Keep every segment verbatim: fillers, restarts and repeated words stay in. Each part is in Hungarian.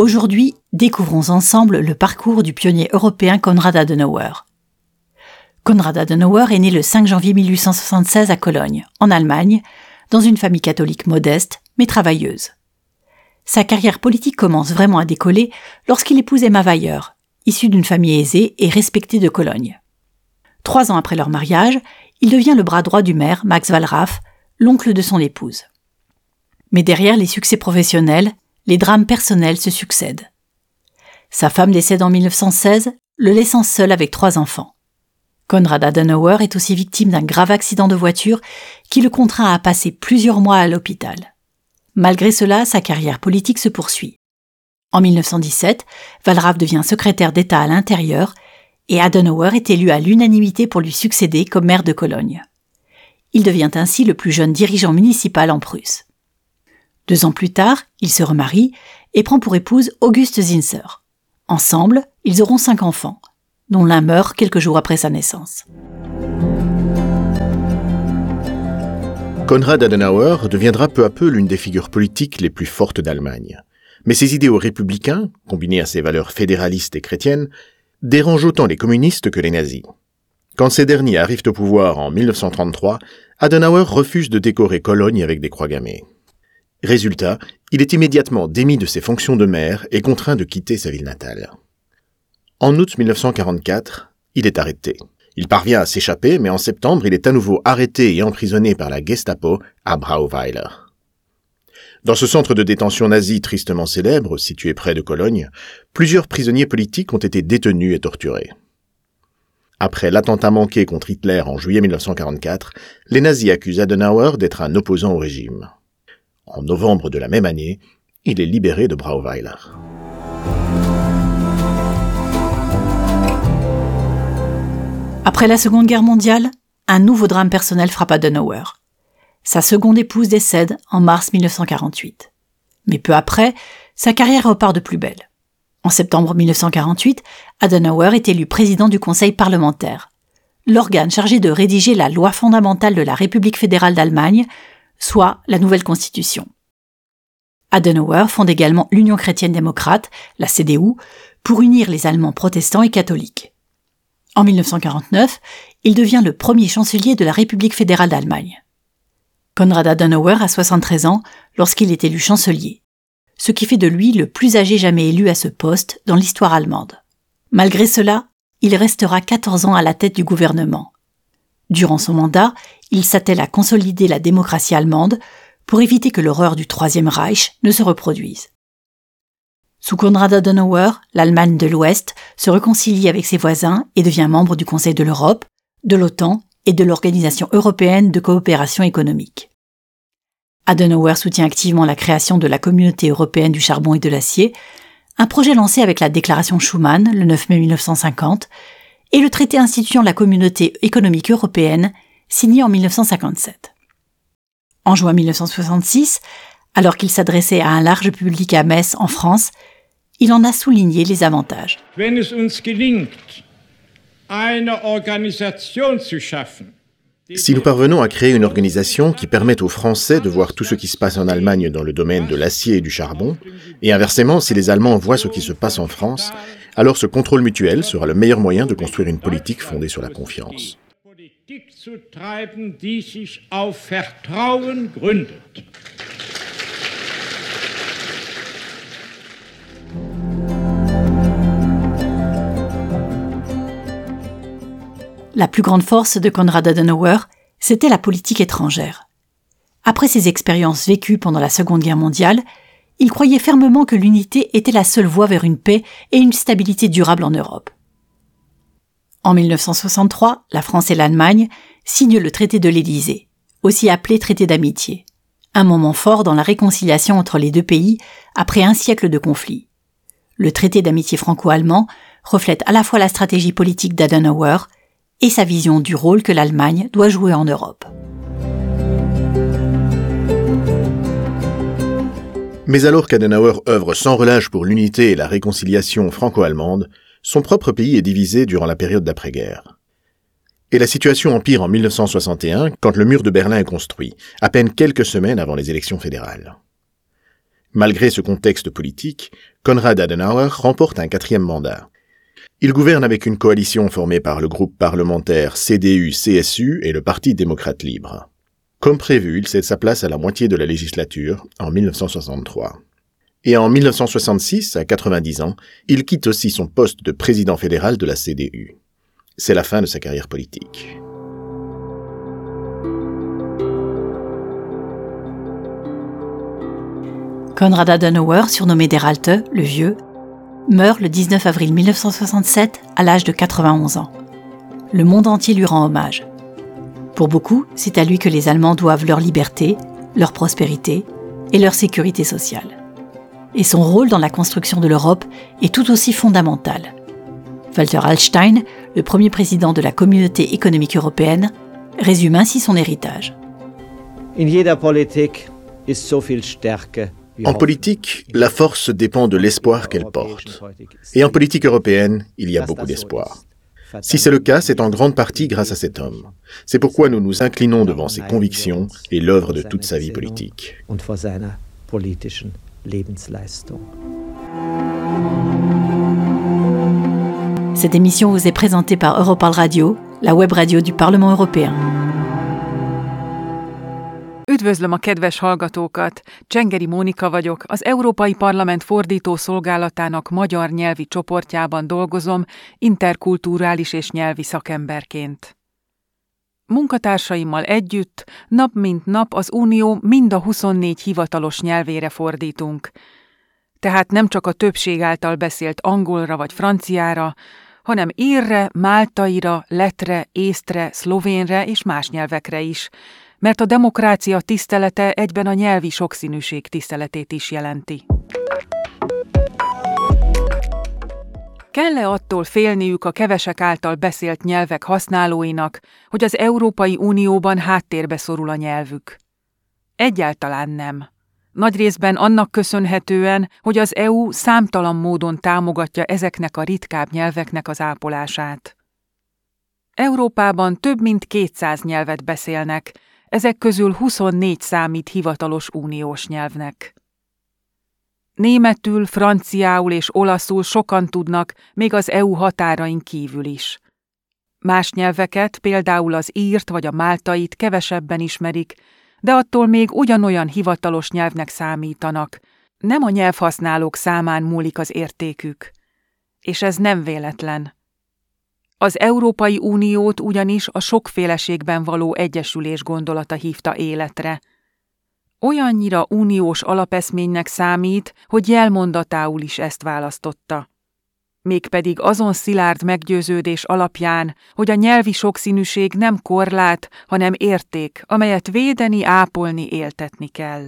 Aujourd'hui, découvrons ensemble le parcours du pionnier européen Konrad Adenauer. Konrad Adenauer est né le cinq janvier mille huit cent soixante-seize à Cologne, en Allemagne, dans une famille catholique modeste, mais travailleuse. Sa carrière politique commence vraiment à décoller lorsqu'il épouse Emma Weyer, issue d'une famille aisée et respectée de Cologne. Trois ans après leur mariage, il devient le bras droit du maire, Max Wallraff, l'oncle de son épouse. Mais derrière les succès professionnels, les drames personnels se succèdent. Sa femme décède en mille neuf cent seize, le laissant seul avec trois enfants. Konrad Adenauer est aussi victime d'un grave accident de voiture qui le contraint à passer plusieurs mois à l'hôpital. Malgré cela, sa carrière politique se poursuit. En mille neuf cent dix-sept, Wallraff devient secrétaire d'État à l'intérieur et Adenauer est élu à l'unanimité pour lui succéder comme maire de Cologne. Il devient ainsi le plus jeune dirigeant municipal en Prusse. Deux ans plus tard, il se remarie et prend pour épouse Auguste Zinsser. Ensemble, ils auront cinq enfants, dont l'un meurt quelques jours après sa naissance. Konrad Adenauer deviendra peu à peu l'une des figures politiques les plus fortes d'Allemagne. Mais ses idéaux républicains, combinés à ses valeurs fédéralistes et chrétiennes, dérangent autant les communistes que les nazis. Quand ces derniers arrivent au pouvoir en mille neuf cent trente-trois, Adenauer refuse de décorer Cologne avec des croix gammées. Résultat, il est immédiatement démis de ses fonctions de maire et contraint de quitter sa ville natale. En août mille neuf cent quarante-quatre, il est arrêté. Il parvient à s'échapper, mais en septembre, il est à nouveau arrêté et emprisonné par la Gestapo à Brauweiler. Dans ce centre de détention nazi tristement célèbre, situé près de Cologne, plusieurs prisonniers politiques ont été détenus et torturés. Après l'attentat manqué contre Hitler en juillet mille neuf cent quarante-quatre, les nazis accusent Adenauer d'être un opposant au régime. En novembre de la même année, il est libéré de Brauweiler. Après la Seconde Guerre mondiale, un nouveau drame personnel frappe Adenauer. Sa seconde épouse décède en mars mille neuf cent quarante-huit. Mais peu après, sa carrière repart de plus belle. En septembre mille neuf cent quarante-huit, Adenauer est élu président du Conseil parlementaire, l'organe chargé de rédiger la loi fondamentale de la République fédérale d'Allemagne, soit la nouvelle constitution. Adenauer fonde également l'Union chrétienne-démocrate, la C D U, pour unir les Allemands protestants et catholiques. En mille neuf cent quarante-neuf, il devient le premier chancelier de la République fédérale d'Allemagne. Konrad Adenauer a soixante-treize ans lorsqu'il est élu chancelier, ce qui fait de lui le plus âgé jamais élu à ce poste dans l'histoire allemande. Malgré cela, il restera quatorze ans à la tête du gouvernement. Durant son mandat, il s'attelle à consolider la démocratie allemande pour éviter que l'horreur du Troisième Reich ne se reproduise. Sous Konrad Adenauer, l'Allemagne de l'Ouest se réconcilie avec ses voisins et devient membre du Conseil de l'Europe, de l'OTAN et de l'Organisation européenne de coopération économique. Adenauer soutient activement la création de la Communauté européenne du charbon et de l'acier, un projet lancé avec la déclaration Schuman le neuf mai mille neuf cent cinquante et le traité instituant la Communauté économique européenne signé en mille neuf cent cinquante-sept. En juin mille neuf cent soixante-six, alors qu'il s'adressait à un large public à Metz en France, il en a souligné les avantages. Wenn es uns gelingt, eine Organisation zu schaffen, Si nous parvenons à créer une organisation qui permette aux Français de voir tout ce qui se passe en Allemagne dans le domaine de l'acier et du charbon, et inversement, si les Allemands voient ce qui se passe en France, alors ce contrôle mutuel sera le meilleur moyen de construire une politique fondée sur la confiance. Politik zu treiben, die sich auf Vertrauen gründet. La plus grande force de Konrad Adenauer, c'était la politique étrangère. Après ses expériences vécues pendant la Seconde Guerre mondiale, il croyait fermement que l'unité était la seule voie vers une paix et une stabilité durable en Europe. En mille neuf cent soixante-trois, la France et l'Allemagne signent le traité de l'Élysée, aussi appelé traité d'amitié, un moment fort dans la réconciliation entre les deux pays après un siècle de conflit. Le traité d'amitié franco-allemand reflète à la fois la stratégie politique d'Adenauer et sa vision du rôle que l'Allemagne doit jouer en Europe. Mais alors qu'Adenauer œuvre sans relâche pour l'unité et la réconciliation franco-allemande, son propre pays est divisé durant la période d'après-guerre. Et la situation empire en mille neuf cent soixante et un, quand le mur de Berlin est construit, à peine quelques semaines avant les élections fédérales. Malgré ce contexte politique, Konrad Adenauer remporte un quatrième mandat. Il gouverne avec une coalition formée par le groupe parlementaire C D U C S U et le Parti démocrate libre. Comme prévu, il cède sa place à la moitié de la législature en mille neuf cent soixante-trois. Et en mille neuf cent soixante-six, à quatre-vingt-dix ans, il quitte aussi son poste de président fédéral de la C D U. C'est la fin de sa carrière politique. Konrad Adenauer, surnommé Der Alte, le Vieux, meurt le dix-neuf avril mille neuf cent soixante-sept à l'âge de quatre-vingt-onze ans. Le monde entier lui rend hommage. Pour beaucoup, c'est à lui que les Allemands doivent leur liberté, leur prospérité et leur sécurité sociale. Et son rôle dans la construction de l'Europe est tout aussi fondamental. Walter Hallstein, le premier président de la Communauté économique européenne, résume ainsi son héritage. In jeder Politik ist so viel Stärke. En politique, la force dépend de l'espoir qu'elle porte. Et en politique européenne, il y a beaucoup d'espoir. Si c'est le cas, c'est en grande partie grâce à cet homme. C'est pourquoi nous nous inclinons devant ses convictions et l'œuvre de toute sa vie politique. Cette émission vous est présentée par Europarl Radio, la web radio du Parlement européen. Üdvözlöm a kedves hallgatókat! Csengeri Mónika vagyok, az Európai Parlament fordító szolgálatának magyar nyelvi csoportjában dolgozom, interkulturális és nyelvi szakemberként. Munkatársaimmal együtt nap mint nap az Unió mind a huszonnégy hivatalos nyelvére fordítunk. Tehát nem csak a többség által beszélt angolra vagy franciára, hanem írre, máltaira, lettre, észtre, szlovénre és más nyelvekre is, mert a demokrácia tisztelete egyben a nyelvi sokszínűség tiszteletét is jelenti. Kell-e attól félniük a kevesek által beszélt nyelvek használóinak, hogy az Európai Unióban háttérbe szorul a nyelvük? Egyáltalán nem. Nagy részben annak köszönhetően, hogy az é u számtalan módon támogatja ezeknek a ritkább nyelveknek az ápolását. Európában több mint kétszáz nyelvet beszélnek, ezek közül huszonnégy számít hivatalos uniós nyelvnek. Németül, franciául és olaszul sokan tudnak, még az é u határain kívül is. Más nyelveket, például az írt vagy a máltait kevesebben ismerik, de attól még ugyanolyan hivatalos nyelvnek számítanak. Nem a nyelvhasználók számán múlik az értékük. És ez nem véletlen. Az Európai Uniót ugyanis a sokféleségben való egyesülés gondolata hívta életre. Olyannyira uniós alapeszménynek számít, hogy jelmondatául is ezt választotta. Mégpedig azon szilárd meggyőződés alapján, hogy a nyelvi sokszínűség nem korlát, hanem érték, amelyet védeni, ápolni, éltetni kell.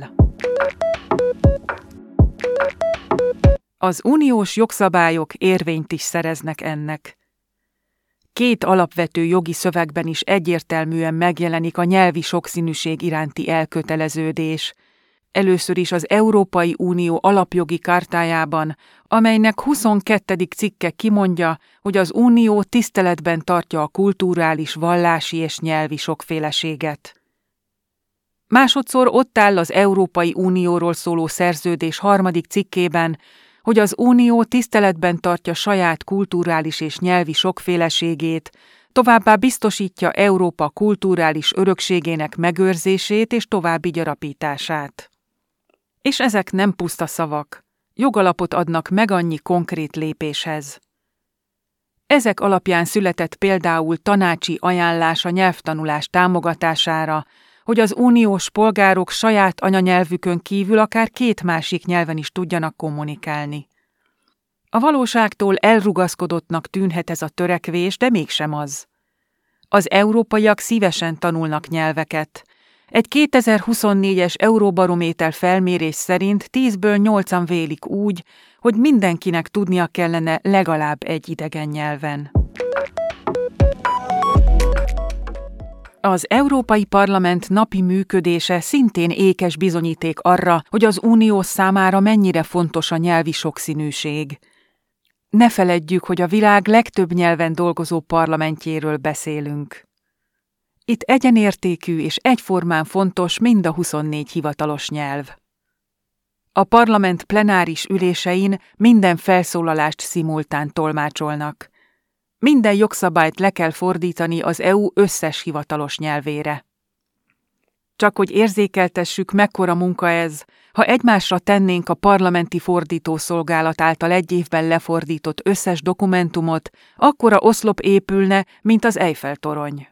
Az uniós jogszabályok érvényt is szereznek ennek. Két alapvető jogi szövegben is egyértelműen megjelenik a nyelvi sokszínűség iránti elköteleződés. Először is az Európai Unió alapjogi chartájában, amelynek huszonkettedik cikke kimondja, hogy az Unió tiszteletben tartja a kulturális, vallási és nyelvi sokféleséget. Másodszor ott áll az Európai Unióról szóló szerződés harmadik cikkében, hogy az Unió tiszteletben tartja saját kulturális és nyelvi sokféleségét, továbbá biztosítja Európa kulturális örökségének megőrzését és további gyarapítását. És ezek nem puszta szavak, jogalapot adnak meg annyi konkrét lépéshez. Ezek alapján született például tanácsi ajánlás a nyelvtanulás támogatására, hogy az uniós polgárok saját anyanyelvükön kívül akár két másik nyelven is tudjanak kommunikálni. A valóságtól elrugaszkodottnak tűnhet ez a törekvés, de mégsem az. Az európaiak szívesen tanulnak nyelveket. Egy kétezer-huszonnégyes Euróbarométer felmérés szerint tízből nyolcan vélik úgy, hogy mindenkinek tudnia kellene legalább egy idegen nyelven. Az Európai Parlament napi működése szintén ékes bizonyíték arra, hogy az Unió számára mennyire fontos a nyelvi sokszínűség. Ne feledjük, hogy a világ legtöbb nyelven dolgozó parlamentjéről beszélünk. Itt egyenértékű és egyformán fontos mind a huszonnégy hivatalos nyelv. A parlament plenáris ülésein minden felszólalást szimultán tolmácsolnak. Minden jogszabályt le kell fordítani az é u összes hivatalos nyelvére. Csak hogy érzékeltessük, mekkora munka ez, ha egymásra tennénk a parlamenti fordítószolgálat által egy évben lefordított összes dokumentumot, akkora oszlop épülne, mint az Eiffel-torony.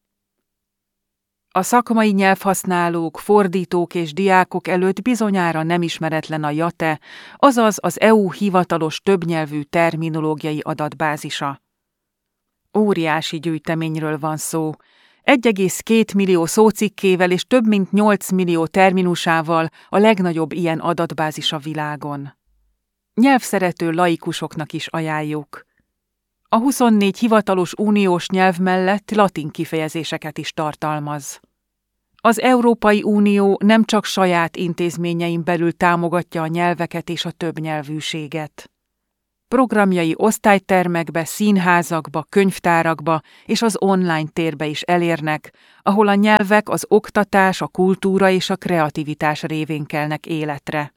A szakmai nyelvhasználók, fordítók és diákok előtt bizonyára nem ismeretlen a jate, azaz az é u hivatalos többnyelvű terminológiai adatbázisa. Óriási gyűjteményről van szó, egy egész két millió szócikkével és több mint nyolc millió terminusával a legnagyobb ilyen adatbázis a világon. Nyelvszerető laikusoknak is ajánljuk. A huszonnégy hivatalos uniós nyelv mellett latin kifejezéseket is tartalmaz. Az Európai Unió nem csak saját intézményein belül támogatja a nyelveket és a többnyelvűséget. Programjai osztálytermekbe, színházakba, könyvtárakba és az online térbe is elérnek, ahol a nyelvek az oktatás, a kultúra és a kreativitás révén kelnek életre.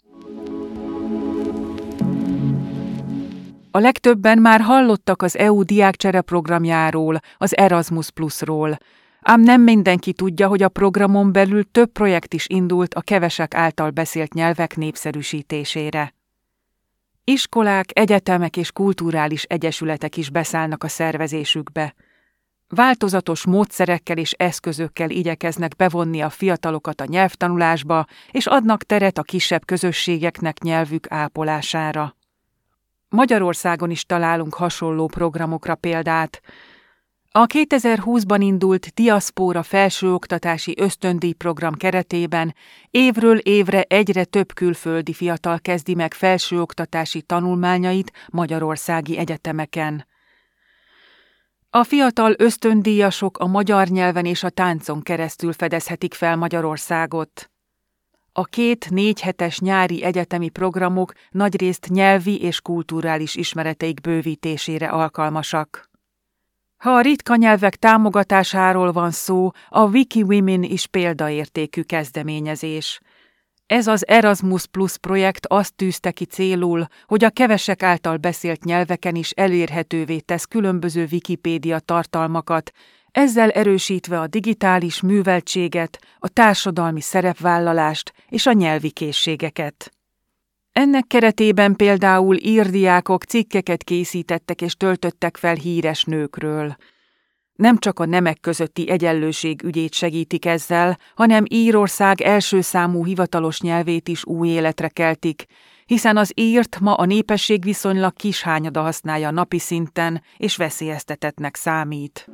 A legtöbben már hallottak az é u diákcsere programjáról, az Erasmus Plusról, ám nem mindenki tudja, hogy a programon belül több projekt is indult a kevesek által beszélt nyelvek népszerűsítésére. Iskolák, egyetemek és kulturális egyesületek is beszállnak a szervezésükbe. Változatos módszerekkel és eszközökkel igyekeznek bevonni a fiatalokat a nyelvtanulásba, és adnak teret a kisebb közösségeknek nyelvük ápolására. Magyarországon is találunk hasonló programokra példát. A kétezer-húszban indult Diaszpóra felsőoktatási ösztöndíjprogram keretében évről évre egyre több külföldi fiatal kezdi meg felsőoktatási tanulmányait magyarországi egyetemeken. A fiatal ösztöndíjasok a magyar nyelven és a táncon keresztül fedezhetik fel Magyarországot. A két négy hetes nyári egyetemi programok nagyrészt nyelvi és kulturális ismereteik bővítésére alkalmasak. Ha a ritka nyelvek támogatásáról van szó, a Wikiwomen is példaértékű kezdeményezés. Ez az Erasmus Plus projekt azt tűzte ki célul, hogy a kevesek által beszélt nyelveken is elérhetővé tesz különböző Wikipédia tartalmakat, ezzel erősítve a digitális műveltséget, a társadalmi szerepvállalást és a nyelvi készségeket. Ennek keretében például írdiákok cikkeket készítettek és töltöttek fel híres nőkről. Nem csak a nemek közötti egyenlőség ügyét segítik ezzel, hanem Írország első számú hivatalos nyelvét is új életre keltik, hiszen az írt ma a népesség viszonylag kis hányada használja napi szinten, és veszélyeztetettnek számít.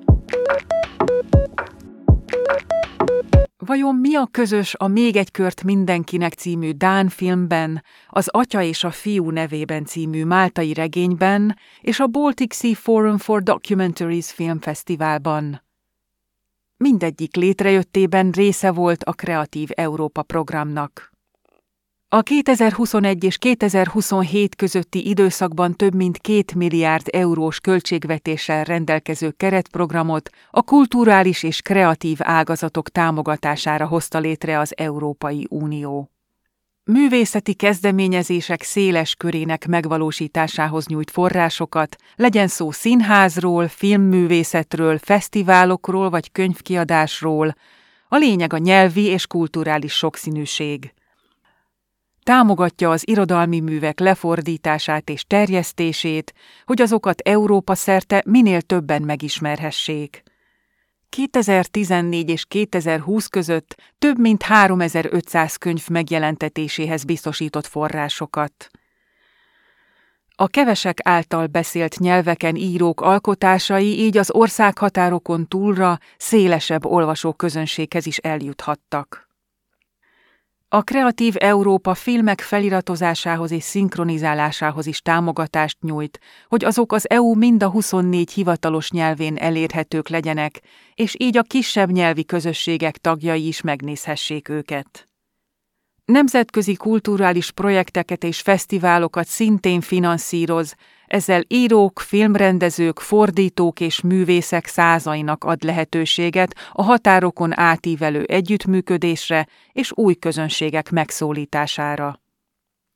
Vajon mi a közös a Még egy kört mindenkinek című dán filmben, az Atya és a fiú nevében című máltai regényben és a Baltic Sea Forum for Documentaries filmfesztiválban? Mindegyik létrejöttében része volt a Kreatív Európa programnak. A kétezer-huszonegy és kétezer-huszonhét közötti időszakban több mint két milliárd eurós költségvetéssel rendelkező keretprogramot a kulturális és kreatív ágazatok támogatására hozta létre az Európai Unió. Művészeti kezdeményezések széles körének megvalósításához nyújt forrásokat, legyen szó színházról, filmművészetről, fesztiválokról vagy könyvkiadásról, a lényeg a nyelvi és kulturális sokszínűség. Támogatja az irodalmi művek lefordítását és terjesztését, hogy azokat Európa szerte minél többen megismerhessék. kétezer-tizennégy és kétezer-húsz között több mint háromezer-ötszáz könyv megjelentetéséhez biztosított forrásokat. A kevesek által beszélt nyelveken írók alkotásai így az országhatárokon túlra szélesebb olvasóközönséghez is eljuthattak. A Kreatív Európa filmek feliratozásához és szinkronizálásához is támogatást nyújt, hogy azok az é u mind a huszonnégy hivatalos nyelvén elérhetők legyenek, és így a kisebb nyelvi közösségek tagjai is megnézhessék őket. Nemzetközi kulturális projekteket és fesztiválokat szintén finanszíroz, ezzel írók, filmrendezők, fordítók és művészek százainak ad lehetőséget a határokon átívelő együttműködésre és új közönségek megszólítására.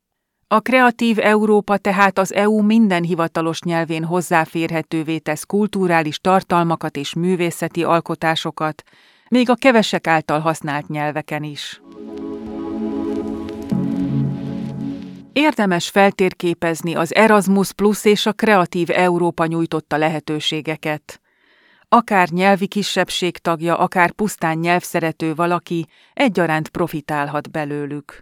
A Kreatív Európa tehát az é u minden hivatalos nyelvén hozzáférhetővé tesz kulturális tartalmakat és művészeti alkotásokat, még a kevesek által használt nyelveken is. Érdemes feltérképezni az Erasmus Plus és a Kreatív Európa nyújtotta lehetőségeket. Akár nyelvi kisebbség tagja, akár pusztán nyelvszerető valaki egyaránt profitálhat belőlük.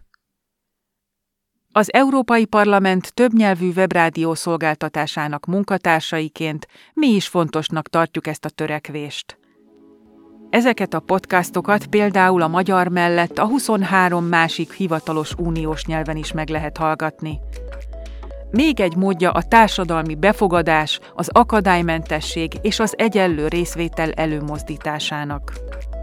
Az Európai Parlament többnyelvű webrádió szolgáltatásának munkatársaiként mi is fontosnak tartjuk ezt a törekvést. Ezeket a podcastokat például a magyar mellett a huszonhárom másik hivatalos uniós nyelven is meg lehet hallgatni. Még egy módja a társadalmi befogadás, az akadálymentesség és az egyenlő részvétel előmozdításának.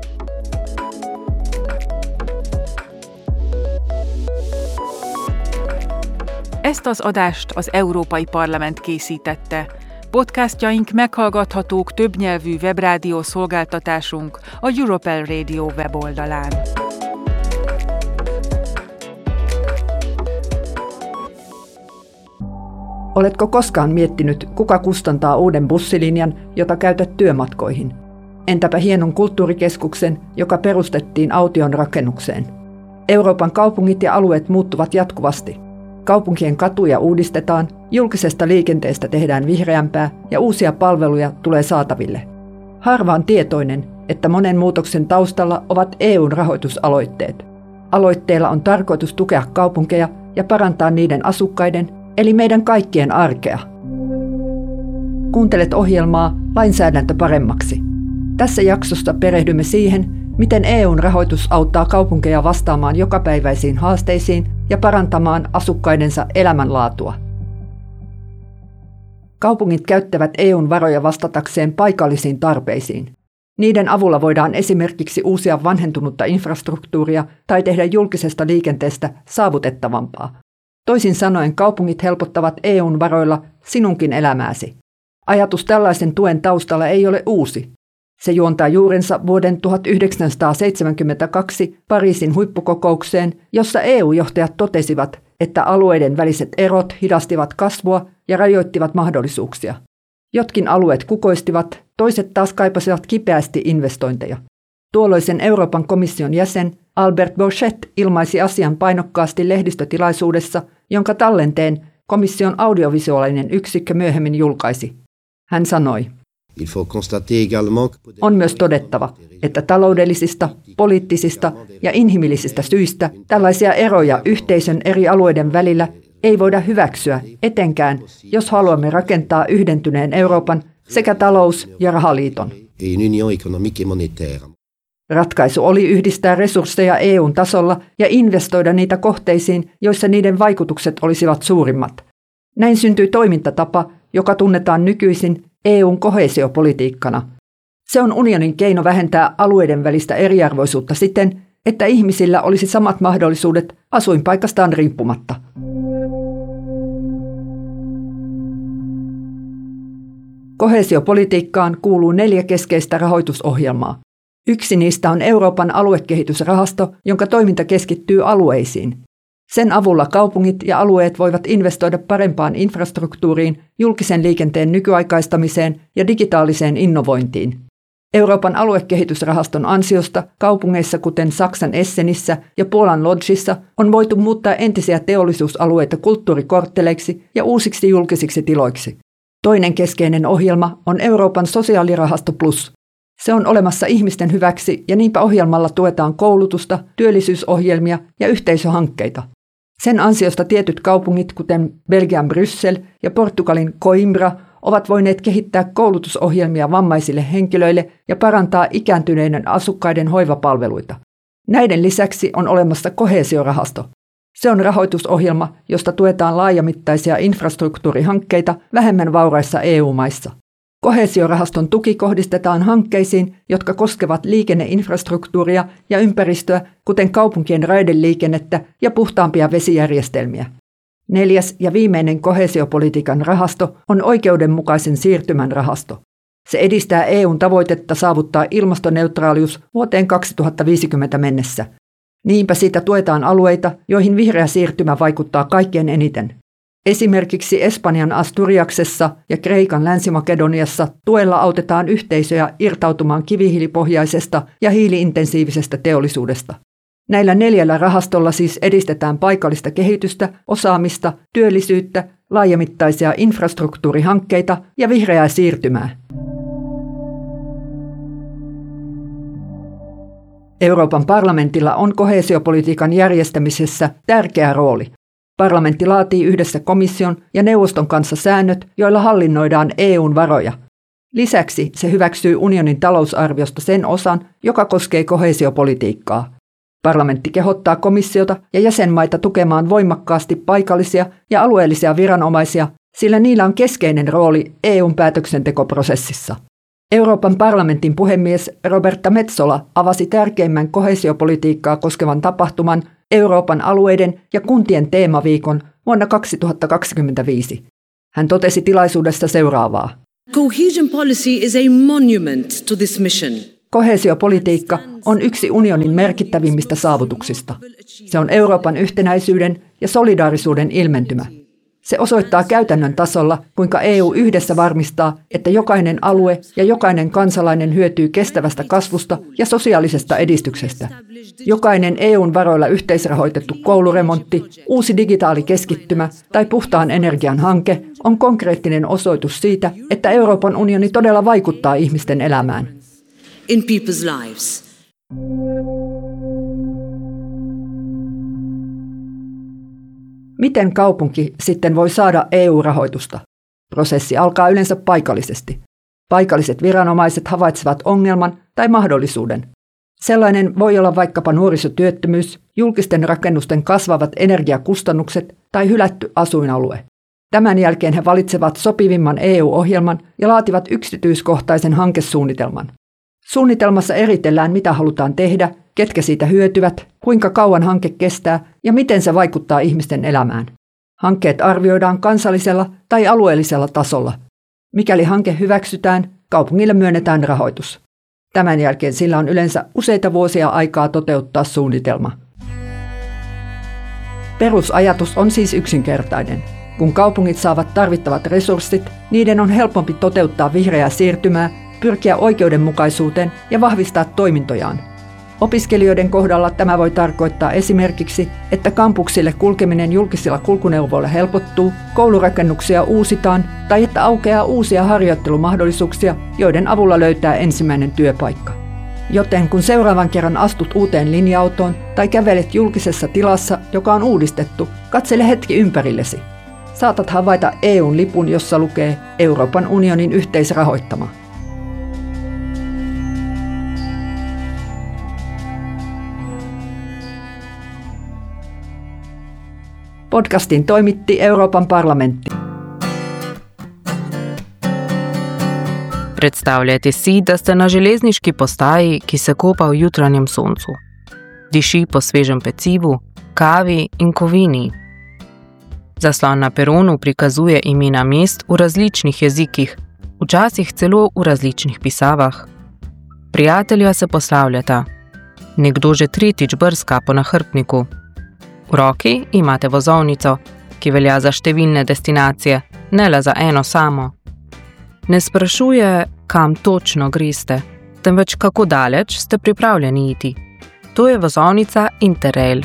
Ezt az adást az Európai Parlament készítette. Podcastjaink meghallgathatók többnyelvű webrádió szolgáltatásunk a Europel Radio weboldalán. Oletko koskaan miettinyt, kuka kustantaa uuden bussilinjan, jota käytät työmatkoihin? Entäpä hienon kulttuurikeskuksen, joka perustettiin Aution rakennukseen? Euroopan kaupungit ja alueet muuttuvat jatkuvasti. Kaupunkien katuja uudistetaan, julkisesta liikenteestä tehdään vihreämpää ja uusia palveluja tulee saataville. Harva on tietoinen, että monen muutoksen taustalla ovat é u:n rahoitusaloitteet. Aloitteilla on tarkoitus tukea kaupunkeja ja parantaa niiden asukkaiden, eli meidän kaikkien arkea. Kuuntelet ohjelmaa Lainsäädäntö paremmaksi. Tässä jaksossa perehdymme siihen, miten é u:n rahoitus auttaa kaupunkeja vastaamaan jokapäiväisiin haasteisiin ja parantamaan asukkaidensa elämänlaatua. Kaupungit käyttävät é u:n varoja vastatakseen paikallisiin tarpeisiin. Niiden avulla voidaan esimerkiksi uusia vanhentunutta infrastruktuuria tai tehdä julkisesta liikenteestä saavutettavampaa. Toisin sanoen kaupungit helpottavat é u:n varoilla sinunkin elämääsi. Ajatus tällaisen tuen taustalla ei ole uusi. Se juontaa juurensa vuoden tuhatyhdeksänsataaseitsemänkymmentäkaksi Pariisin huippukokoukseen, jossa é u-johtajat totesivat, että alueiden väliset erot hidastivat kasvua ja rajoittivat mahdollisuuksia. Jotkin alueet kukoistivat, toiset taas kaipasivat kipeästi investointeja. Tuolloisen Euroopan komission jäsen Albert Borchet ilmaisi asian painokkaasti lehdistötilaisuudessa, jonka tallenteen komission audiovisuaalinen yksikkö myöhemmin julkaisi. Hän sanoi: On myös todettava, että taloudellisista, poliittisista ja inhimillisistä syistä tällaisia eroja yhteisön eri alueiden välillä ei voida hyväksyä, etenkään jos haluamme rakentaa yhdentyneen Euroopan sekä talous- ja rahaliiton. Ratkaisu oli yhdistää resursseja é u:n tasolla ja investoida niitä kohteisiin, joissa niiden vaikutukset olisivat suurimmat. Näin syntyi toimintatapa, joka tunnetaan nykyisin é u:n koheesiopolitiikkana. Se on unionin keino vähentää alueiden välistä eriarvoisuutta siten, että ihmisillä olisi samat mahdollisuudet asuinpaikastaan riippumatta. Koheesiopolitiikkaan kuuluu neljä keskeistä rahoitusohjelmaa. Yksi niistä on Euroopan aluekehitysrahasto, jonka toiminta keskittyy alueisiin. Sen avulla kaupungit ja alueet voivat investoida parempaan infrastruktuuriin, julkisen liikenteen nykyaikaistamiseen ja digitaaliseen innovointiin. Euroopan aluekehitysrahaston ansiosta kaupungeissa kuten Saksan Essenissä ja Puolan Lodzissa on voitu muuttaa entisiä teollisuusalueita kulttuurikortteleiksi ja uusiksi julkisiksi tiloiksi. Toinen keskeinen ohjelma on Euroopan sosiaalirahasto Plus. Se on olemassa ihmisten hyväksi ja niinpä ohjelmalla tuetaan koulutusta, työllisyysohjelmia ja yhteisöhankkeita. Sen ansiosta tietyt kaupungit, kuten Belgian Bryssel ja Portugalin Coimbra, ovat voineet kehittää koulutusohjelmia vammaisille henkilöille ja parantaa ikääntyneiden asukkaiden hoivapalveluita. Näiden lisäksi on olemassa koheesiorahasto. Se on rahoitusohjelma, josta tuetaan laajamittaisia infrastruktuurihankkeita vähemmän vauraissa é u-maissa. Koheesiorahaston tuki kohdistetaan hankkeisiin, jotka koskevat liikenneinfrastruktuuria ja ympäristöä, kuten kaupunkien raideliikennettä ja puhtaampia vesijärjestelmiä. Neljäs ja viimeinen koheesiopolitiikan rahasto on oikeudenmukaisen siirtymän rahasto. Se edistää é u:n tavoitetta saavuttaa ilmastoneutraalius vuoteen kaksituhattaviisikymmentä mennessä. Niinpä siitä tuetaan alueita, joihin vihreä siirtymä vaikuttaa kaikkein eniten. Esimerkiksi Espanjan Asturiaksessa ja Kreikan Länsi-Makedoniassa tuella autetaan yhteisöjä irtautumaan kivihiilipohjaisesta ja hiiliintensiivisestä teollisuudesta. Näillä neljällä rahastolla siis edistetään paikallista kehitystä, osaamista, työllisyyttä, laajamittaisia infrastruktuurihankkeita ja vihreää siirtymää. Euroopan parlamentilla on koheesiopolitiikan järjestämisessä tärkeä rooli. Parlamentti laatii yhdessä komission ja neuvoston kanssa säännöt, joilla hallinnoidaan E U:n varoja. Lisäksi se hyväksyy unionin talousarviosta sen osan, joka koskee koheesiopolitiikkaa. Parlamentti kehottaa komissiota ja jäsenmaita tukemaan voimakkaasti paikallisia ja alueellisia viranomaisia, sillä niillä on keskeinen rooli E U:n päätöksentekoprosessissa. Euroopan parlamentin puhemies Roberta Metsola avasi tärkeimmän koheesiopolitiikkaa koskevan tapahtuman Euroopan alueiden ja kuntien teemaviikon vuonna kaksituhattakaksikymmentäviisi. Hän totesi tilaisuudessa seuraavaa. Cohesion policy is a monument to this mission. Koheesiopolitiikka on yksi unionin merkittävimmistä saavutuksista. Se on Euroopan yhtenäisyyden ja solidaarisuuden ilmentymä. Se osoittaa käytännön tasolla, kuinka E U yhdessä varmistaa, että jokainen alue ja jokainen kansalainen hyötyy kestävästä kasvusta ja sosiaalisesta edistyksestä. Jokainen E U:n varoilla yhteisrahoitettu kouluremontti, uusi digitaalikeskittymä tai puhtaan energian hanke on konkreettinen osoitus siitä, että Euroopan unioni todella vaikuttaa ihmisten elämään. In people's lives. Miten kaupunki sitten voi saada E U-rahoitusta? Prosessi alkaa yleensä paikallisesti. Paikalliset viranomaiset havaitsevat ongelman tai mahdollisuuden. Sellainen voi olla vaikkapa nuorisotyöttömyys, julkisten rakennusten kasvavat energiakustannukset tai hylätty asuinalue. Tämän jälkeen he valitsevat sopivimman E U-ohjelman ja laativat yksityiskohtaisen hankesuunnitelman. Suunnitelmassa eritellään, mitä halutaan tehdä, ketkä siitä hyötyvät, kuinka kauan hanke kestää ja miten se vaikuttaa ihmisten elämään. Hankkeet arvioidaan kansallisella tai alueellisella tasolla. Mikäli hanke hyväksytään, kaupungille myönnetään rahoitus. Tämän jälkeen sillä on yleensä useita vuosia aikaa toteuttaa suunnitelma. Perusajatus on siis yksinkertainen. Kun kaupungit saavat tarvittavat resurssit, niiden on helpompi toteuttaa vihreää siirtymää, pyrkiä oikeudenmukaisuuteen ja vahvistaa toimintojaan. Opiskelijoiden kohdalla tämä voi tarkoittaa esimerkiksi, että kampuksille kulkeminen julkisilla kulkuneuvoilla helpottuu, koulurakennuksia uusitaan tai että aukeaa uusia harjoittelumahdollisuuksia, joiden avulla löytää ensimmäinen työpaikka. Joten kun seuraavan kerran astut uuteen linja-autoon tai kävelet julkisessa tilassa, joka on uudistettu, katsele hetki ympärillesi. Saatat havaita E U:n lipun, jossa lukee Euroopan unionin yhteisrahoittama. Podcastin toimitti Euroopan parlamentti. Predstavljajte si, da ste na železniški postaji, ki se kopa v jutranjem soncu. Diši po svežem pecivu, kavi in kovini. Zaslon na peronu prikazuje imena mest v različnih jezikih, včasih celo v različnih pisavah. Prijatelja se poslavljata. Nekdo že tretjič brska po nahrbtniku. V roki imate vozovnico, ki velja za številne destinacije, ne le za eno samo. Ne sprašuje, kam točno greste, temveč kako daleč ste pripravljeni iti. To je vozovnica Interrail.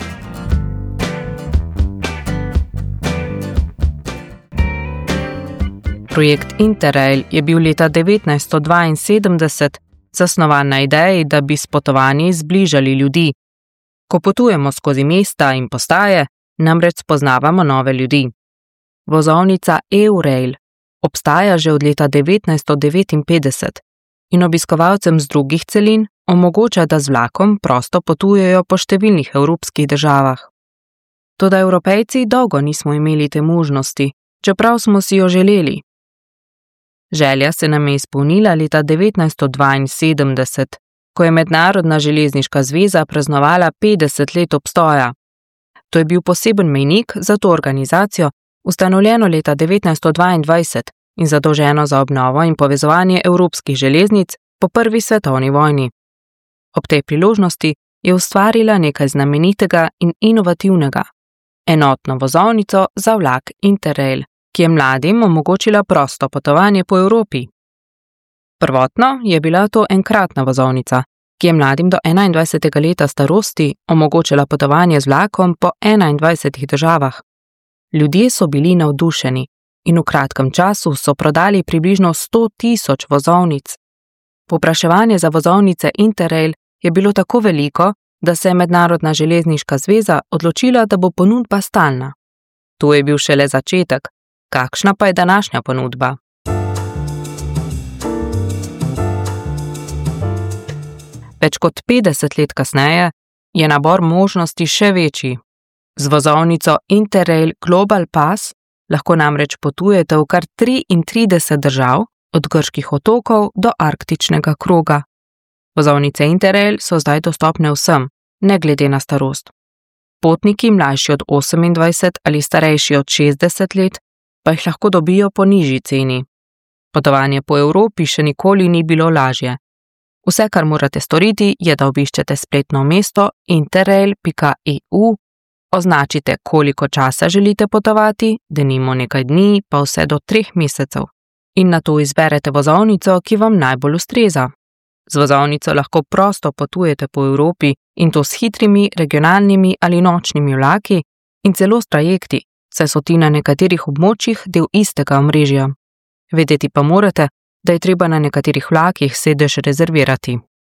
Projekt Interrail je bil leta devetnajststo dvainsedemdeset zasnovan na ideji, da bi s potovanji zbližali ljudi. Ko potujemo skozi mesta in postaje, namreč spoznavamo nove ljudi. Vozovnica Eurail obstaja že od leta devetnajststo devetinpetdeset in obiskovalcem z drugih celin omogoča, da z vlakom prosto potujejo po številnih evropskih državah. Toda Evropejci dolgo nismo imeli te možnosti, čeprav smo si jo želeli. Želja se nam je izpolnila leta devetnajststo dvainsedemdeset, ko je Mednarodna železniška zveza praznovala petdeset let obstoja. To je bil poseben mejnik za to organizacijo, ustanovljeno leta devetnajststo dvaindvajset in zadolženo za obnovo in povezovanje evropskih železnic po prvi svetovni vojni. Ob tej priložnosti je ustvarila nekaj znamenitega in inovativnega. Enotno vozovnico za vlak Interrail, ki je mladim omogočila prosto potovanje po Evropi. Prvotno je bila to enkratna vozovnica, ki je mladim do enaindvajsetega leta starosti omogočila potovanje z vlakom po enaindvajsetih državah. Ljudje so bili navdušeni in v kratkem času so prodali približno sto tisoč vozovnic. Povpraševanje za vozovnice Interrail je bilo tako veliko, da se je Mednarodna železniška zveza odločila, da bo ponudba stalna. To je bil šele začetek, kakšna pa je današnja ponudba? Več kot petdeset let kasneje je nabor možnosti še večji. Z vozovnico Interrail Global Pass lahko namreč potujete v kar triintrideset držav, od grških otokov do arktičnega kroga. Vozovnice Interrail so zdaj dostopne vsem, ne glede na starost. Potniki mlajši od osemindvajset ali starejši od šestdeset let pa jih lahko dobijo po nižji ceni. Potovanje po Evropi še nikoli ni bilo lažje. Vse, kar morate storiti, je, da obiščete spletno mesto interrail pika e u, označite, koliko časa želite potovati, denimo nekaj dni pa vse do treh mesecev, in nato izberete vozovnico, ki vam najbolj ustreza. Z vozovnico lahko prosto potujete po Evropi in to s hitrimi, regionalnimi ali nočnimi vlaki in celo s trajekti, saj so ti na nekaterih območjih del istega omrežja. Vedeti pa morate, da je treba na nekaterih vlakih sedež rezervirati.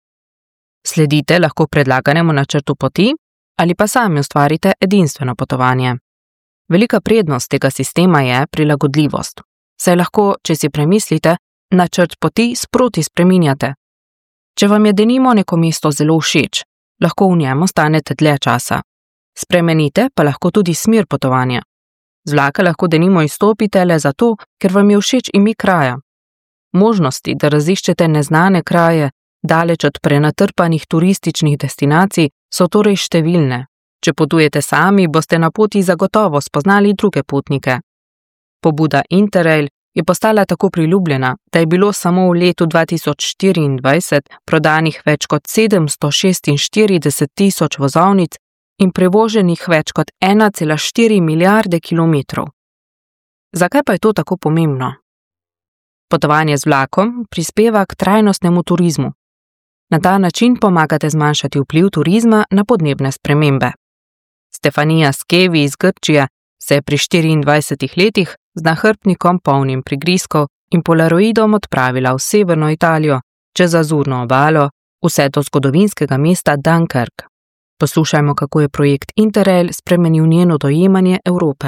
Sledite lahko predlaganemu načrtu poti ali pa sami ustvarite edinstveno potovanje. Velika prednost tega sistema je prilagodljivost, saj lahko, če si premislite, načrt poti sproti spreminjate. Če vam je denimo neko mesto zelo všeč, lahko v njem ostanete dlje časa. Spremenite pa lahko tudi smer potovanja. Z vlaka lahko denimo izstopite le zato, ker vam je všeč ime kraja. Možnosti, da raziščete neznane kraje, daleč od prenatrpanih turističnih destinacij, so torej številne. Če potujete sami, boste na poti zagotovo spoznali druge potnike. Pobuda Interrail je postala tako priljubljena, da je bilo samo v letu dva tisoč štiriindvajset prodanih več kot sedemsto šestinštirideset tisoč vozovnic in prevoženih več kot ena cela štiri milijarde kilometrov. Zakaj pa je to tako pomembno? Potovanje z vlakom prispeva k trajnostnemu turizmu. Na ta način pomagate zmanjšati vpliv turizma na podnebne spremembe. Stefanija Skevi iz Grčije se je pri štiriindvajsetih letih z nahrbtnikom polnim prigrizkov in polaroidom odpravila v severno Italijo, čez Azurno obalo, vse do zgodovinskega mesta Dunkirk. Poslušajmo, kako je projekt Interrail spremenil njeno dojemanje Evrope.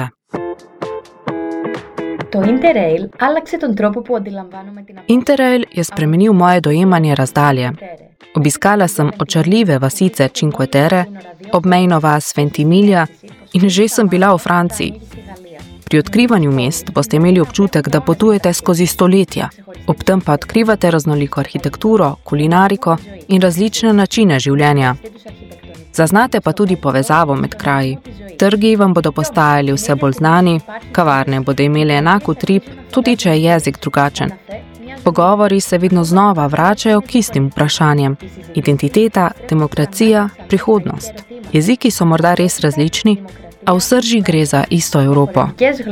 Interrail je spremenil moje dojemanje razdalje. Obiskala sem očarljive vasice Cinque Terre, obmejno vas Ventimiglia in že sem bila v Franciji. Pri odkrivanju mest boste imeli občutek, da potujete skozi stoletja, ob tem pa odkrivate raznoliko arhitekturo, kulinariko in različne načine življenja. Zaznate pa tudi povezavo med kraji. Trgi vam bodo postajali vse bolj znani, kavarne bodo imele enak utrip, tudi če je jezik drugačen. Pogovori se vedno znova vračajo k istim vprašanjem. Identiteta, demokracija, prihodnost. Jeziki so morda res različni, a v srži gre za isto Evropo.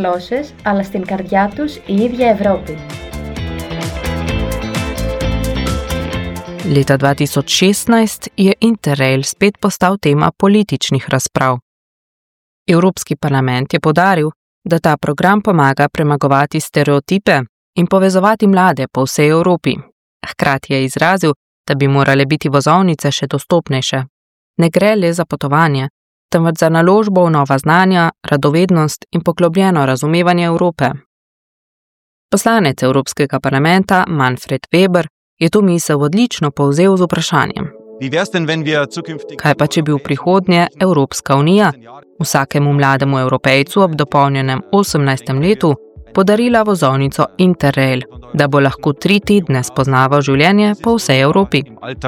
Leta dva tisoč šestnajst je Interrail spet postal tema političnih razprav. Evropski parlament je poudaril, da ta program pomaga premagovati stereotipe in povezovati mlade po vsej Evropi. Hkrati je izrazil, da bi morale biti vozovnice še dostopnejše. Ne gre le za potovanje, temveč za naložbo v nova znanja, radovednost in poglobljeno razumevanje Evrope. Poslanec Evropskega parlamenta Manfred Weber je to misel odlično povzel z vprašanjem. Kaj pa, če bi v prihodnje Evropska unija vsakemu mlademu Evropejcu ob dopolnjenem osemnajstem letu podarila vozovnico Interrail, da bo lahko tri tedne spoznaval življenje po vsej Evropi?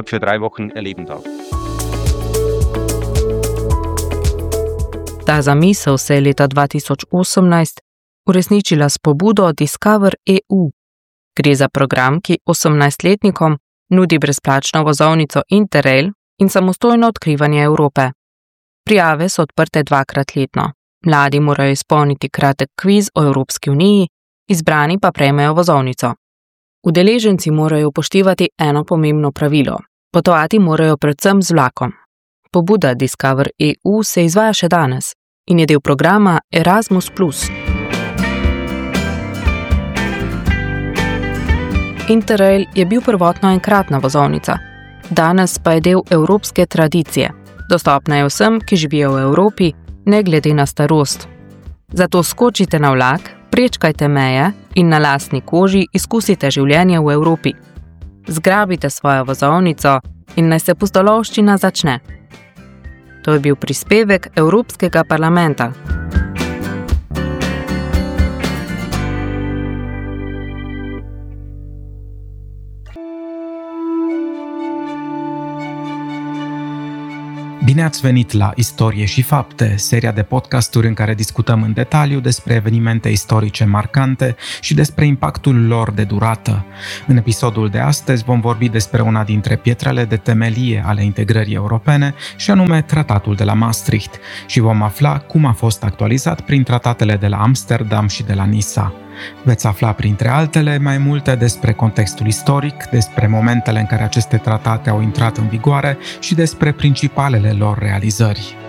Ta zamisel se je leta dva tisoč osemnajst uresničila s pobudo Discover E U. Gre za program, ki osemnajstletnikom nudi brezplačno vozovnico Interrail in samostojno odkrivanje Evrope. Prijave so odprte dvakrat letno. Mladi morajo izpolniti kratek kviz o Evropski uniji, izbrani pa prejmejo vozovnico. Udeleženci morajo upoštevati eno pomembno pravilo. Potovati morajo predvsem z vlakom. Pobuda Discover E U se izvaja še danes in je del programa Erasmus plus. Interrail je bil prvotno enkratna vozovnica, danes pa je del evropske tradicije. Dostopna je vsem, ki živijo v Evropi, ne glede na starost. Zato skočite na vlak, prečkajte meje in na lastni koži izkusite življenje v Evropi. Zgrabite svojo vozovnico in naj se pustolovščina začne. To je bil prispevek Evropskega parlamenta. Bine ați venit la Istorie și Fapte, seria de podcasturi în care discutăm în detaliu despre evenimente istorice marcante și despre impactul lor de durată. În episodul de astăzi vom vorbi despre una dintre pietrele de temelie ale integrării europene, și anume Tratatul de la Maastricht, și vom afla cum a fost actualizat prin tratatele de la Amsterdam și de la Nisa. Veți afla, printre altele, mai multe despre contextul istoric, despre momentele în care aceste tratate au intrat în vigoare și despre principalele lor realizări.